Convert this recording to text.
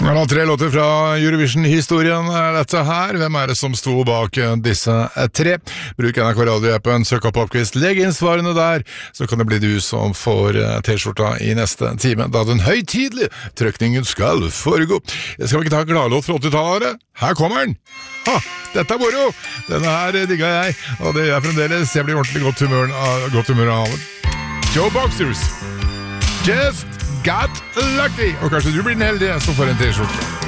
Det var 3 låter fra Eurovision-historien dette her. Hvem det som sto bak disse 3? Bruk NRK Radio-appen, søk opp Popquiz, legg inn svarene der, så kan det bli du som får T-skjorta i neste time, da den høytidelige trykningen skal foregå. Jeg skal ikke ta en gladlåt fra 80-tallet. Her kommer den! Ha, dette moro! Denne her digga jeg, og det gjør jeg fremdeles. Jeg blir ordentlig godt humør av den. Joe Boxers, Just Got Lucky. Og kanskje du blir den heldige som får en T-skjorte.